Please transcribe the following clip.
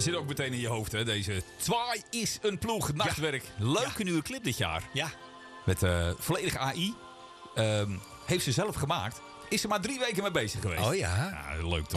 Zit ook meteen in je hoofd, hè? Deze Zwaai is een ploeg. Nachtwerk. Leuke nieuwe clip dit jaar. Ja. Met volledig AI. Heeft ze zelf gemaakt. Is er maar 3 weken mee bezig geweest. Oh ja. Leuk toch?